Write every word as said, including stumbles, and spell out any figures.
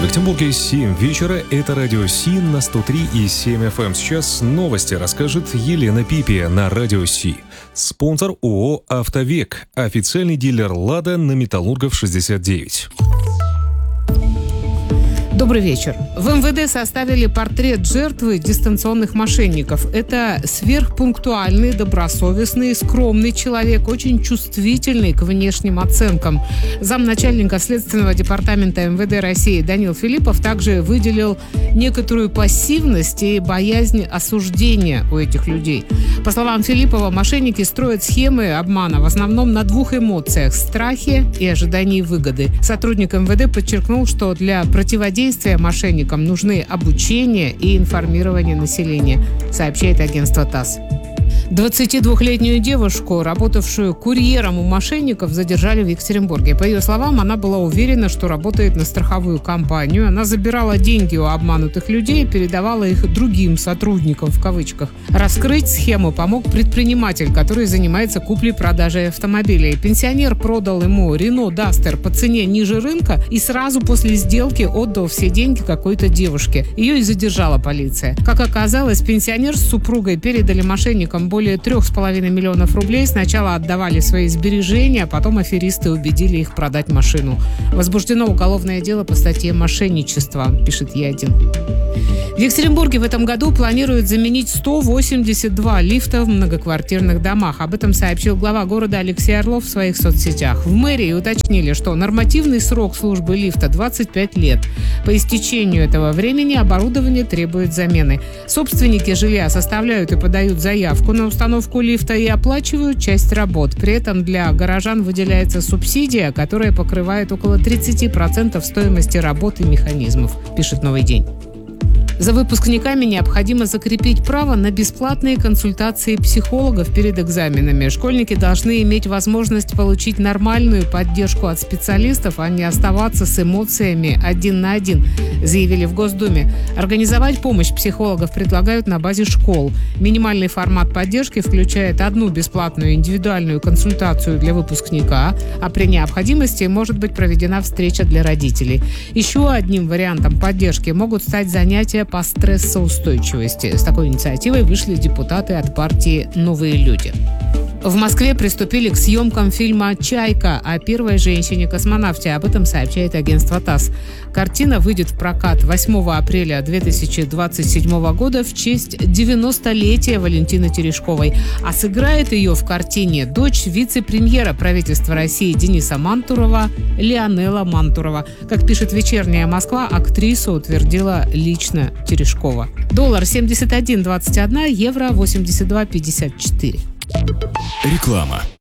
Екатеринбурге семь вечера. Это радио Си на сто три и семь эф эм. Сейчас новости расскажет Елена Пипи на радио Си. Спонсор ООО «Автовек». Официальный дилер «Лада» на Металлургов шестьдесят девять. Добрый вечер. В эм вэ дэ составили портрет жертвы дистанционных мошенников. Это сверхпунктуальный, добросовестный, скромный человек, очень чувствительный к внешним оценкам. Замначальника Следственного департамента эм вэ дэ России Данил Филиппов также выделил некоторую пассивность и боязнь осуждения у этих людей. По словам Филиппова, мошенники строят схемы обмана в основном на двух эмоциях – страхе и ожидании выгоды. Сотрудник эм вэ дэ подчеркнул, что для противодействия мошенникам нужны обучение и информирование населения, сообщает агентство ТАСС. двадцатидвухлетнюю девушку, работавшую курьером у мошенников, задержали в Екатеринбурге. По ее словам, она была уверена, что работает на страховую компанию. Она забирала деньги у обманутых людей и передавала их другим сотрудникам, в кавычках. Раскрыть схему помог предприниматель, который занимается куплей-продажей автомобилей. Пенсионер продал ему Renault Duster по цене ниже рынка и сразу после сделки отдал все деньги какой-то девушке. Ее и задержала полиция. Как оказалось, пенсионер с супругой передали мошенникам более трех с половиной миллионов рублей. Сначала отдавали свои сбережения, а потом аферисты убедили их продать машину. Возбуждено уголовное дело по статье «Мошенничество», пишет Е один. В Екатеринбурге в этом году планируют заменить сто восемьдесят два лифта в многоквартирных домах. Об этом сообщил глава города Алексей Орлов в своих соцсетях. В мэрии уточнили, что нормативный срок службы лифта двадцать пять лет. По истечению этого времени оборудование требует замены. Собственники жилья составляют и подают заявку на установку лифта и оплачивают часть работ. При этом для горожан выделяется субсидия, которая покрывает около тридцать процентов стоимости работы механизмов, пишет «Новый день». За выпускниками необходимо закрепить право на бесплатные консультации психологов перед экзаменами. Школьники должны иметь возможность получить нормальную поддержку от специалистов, а не оставаться с эмоциями один на один, заявили в Госдуме. Организовать помощь психологов предлагают на базе школ. Минимальный формат поддержки включает одну бесплатную индивидуальную консультацию для выпускника, а при необходимости может быть проведена встреча для родителей. Еще одним вариантом поддержки могут стать занятия по стрессоустойчивости. С такой инициативой вышли депутаты от партии «Новые люди». В Москве приступили к съемкам фильма «Чайка» о первой женщине-космонавте. Об этом сообщает агентство ТАСС. Картина выйдет в прокат восьмого апреля две тысячи двадцать седьмого года в честь девяностолетия Валентины Терешковой. А сыграет ее в картине дочь вице-премьера правительства России Дениса Мантурова Леонела Мантурова. Как пишет «Вечерняя Москва», актрису утвердила лично Терешкова. Доллар семьдесят один двадцать один, евро восемьдесят два пятьдесят четыре. Реклама.